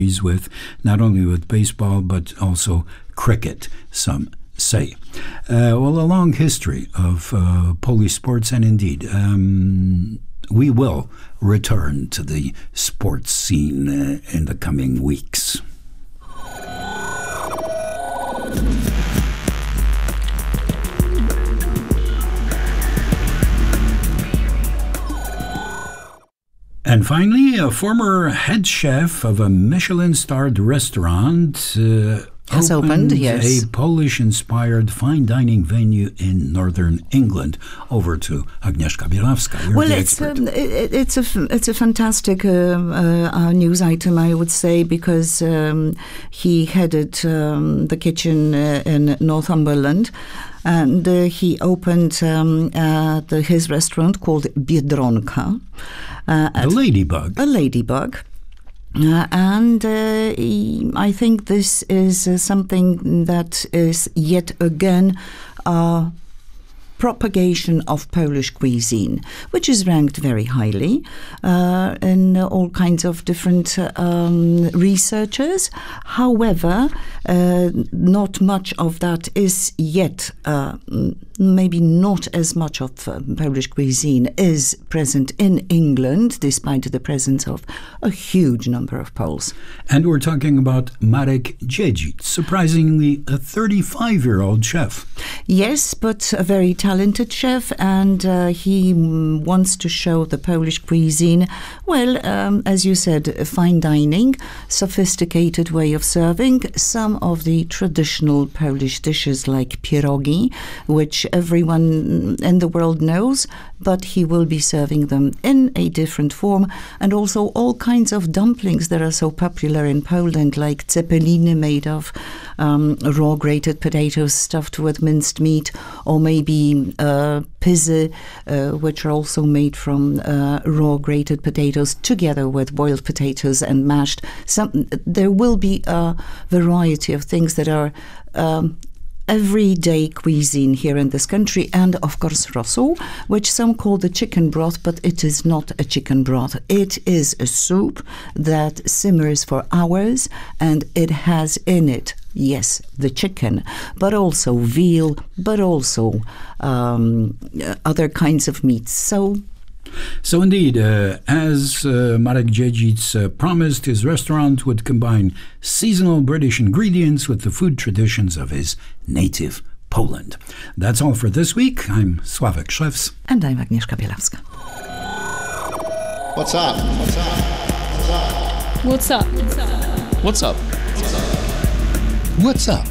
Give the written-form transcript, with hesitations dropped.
with not only with baseball but also cricket, some say. Well, a long history of Polish sports, and indeed we will return to the sports scene in the coming weeks. And finally, a former head chef of a Michelin-starred restaurant has opened, yes, a Polish-inspired fine dining venue in northern England. Over to Agnieszka Bielawska. Well, it's a fantastic news item, I would say, because he headed the kitchen in Northumberland. And he opened his restaurant called Biedronka. The Ladybug. A Ladybug. And I think this is something that is yet again propagation of Polish cuisine, which is ranked very highly in all kinds of different researchers. However, not much of that is yet, maybe not as much of Polish cuisine is present in England, despite the presence of a huge number of Poles. And we're talking about Marek Dziedzic, surprisingly a 35-year-old chef. Yes, but a very talented chef, and he wants to show the Polish cuisine, well, as you said, fine dining, sophisticated way of serving, some of the traditional Polish dishes like pierogi, which everyone in the world knows, but he will be serving them in a different form, and also all kinds of dumplings that are so popular in Poland, like cepeliny made of raw grated potatoes stuffed with minced meat, or maybe pyzy, which are also made from raw grated potatoes together with boiled potatoes and mashed. There will be a variety of things that are everyday cuisine here in this country, and of course rosół, which some call the chicken broth, but it is not a chicken broth. It is a soup that simmers for hours, and it has in it, yes, the chicken, but also veal, but also other kinds of meats. So indeed, as Marek Dziedzic promised, his restaurant would combine seasonal British ingredients with the food traditions of his native Poland. That's all for this week. I'm Sławek Szewc. And I'm Agnieszka Bielawska. What's up? What's up? What's up? What's up? What's up? What's up?